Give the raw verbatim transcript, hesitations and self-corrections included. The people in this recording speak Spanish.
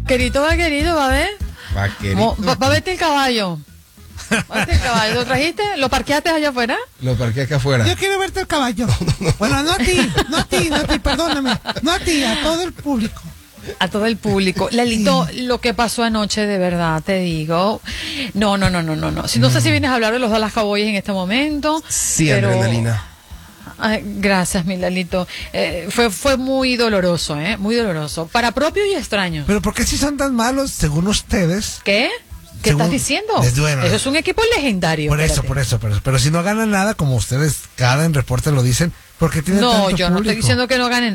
Vaquerito, vaquerito, va a ver. Vaquerito. Va, va a verte el caballo. Va a verte el caballo. ¿Lo trajiste? ¿Lo parqueaste allá afuera? Lo parqué acá afuera. Yo quiero verte el caballo. No, no, no. Bueno, no a ti, no a ti, no a ti, perdóname. No a ti, a todo el público. A todo el público. Lalito, lo que pasó anoche, de verdad, te digo. No, no, no, no, no, no. Si, no sé si vienes a hablar de los Dallas Cowboys en este momento. Sí, pero... adrenalina. Ay, gracias, mi Lalito. Eh, fue, fue muy doloroso, ¿eh? Muy doloroso. Para propios y extraños. Pero ¿por qué si son tan malos, según ustedes? ¿Qué? ¿Qué Según- estás diciendo? Es bueno. Eso es un equipo legendario. Por eso, espérate. por eso, por eso. Pero si no ganan nada, como ustedes cada en reporte lo dicen, porque tienen No, tanto yo no estoy público. diciendo que no ganen